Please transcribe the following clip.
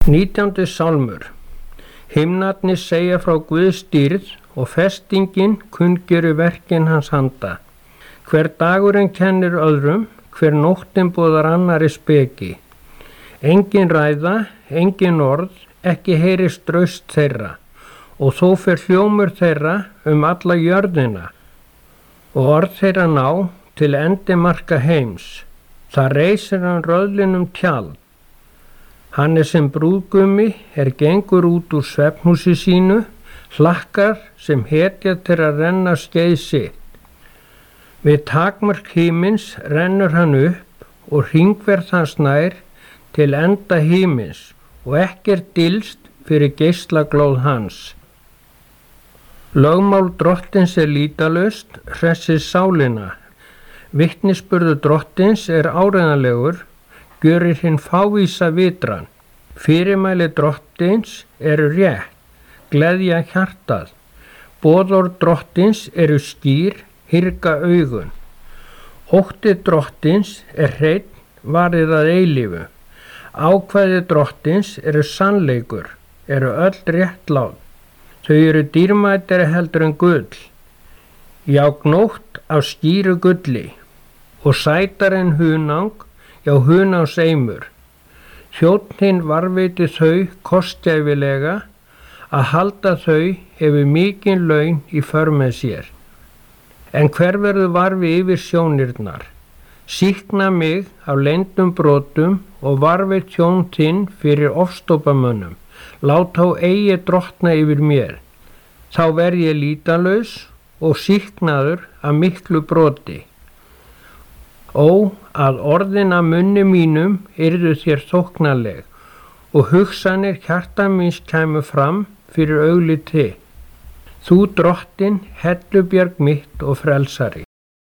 19. sálmur. Himnarnir segja frá Guðs dýrð og festingin kunngerir verkin hans handa. Hver dagurinn kennir öðrum, hver nóttin boðar annari speki. Engin ræða, engin orð, ekki heyrist raust þeirra, og þó fer hljómur þeirra alla jörðina, og orð þeirra ná til endimarka heims. Það reisir hann röðlinum tjald. Hann sem brúðgumi gengur út úr svefnhúsi sínu, hlakkar sem hetja til að renna skeið sitt. Við takmark himins rennur hann upp og hringverð hans nær til enda himins og ekkert dylst fyrir geislaglóð hans. Lögmál drottins lýtalaust, hressir sálina. Vitnisburður drottins áreiðanlegur, gjörir hinn fávísa vitran. Fyrirmæli drottins rétt, gleðja hjartað. Boðorð drottins skýr, hyrga augun. Ótti drottins hreinn, varið að eilífu. Ákvæði drottins sannleikur, öll réttlát. Þau dýrmætari heldur en gull. Já, gnótt af skýru gulli og sætar en hunang, já hunangs eimur. Þjónninn varveiti þau kostgæfilega, að halda þau hefur mikinn laun í för með sér. En hver verður varfi yfir sjónirnar? Sýkna mig af leyndum brotum og varfi tjón þinn fyrir ofstópamönnum. Lát þá eigi drottna yfir mér. Þá verð ég lýtalaus og sýknaður af miklu broti. Ó, að orðin af munni mínum yrðu þér þóknanleg og hugsanir hjarta míns kæmu fram fyrir augliti. Þú drottin, hellubjarg mitt og frelsari.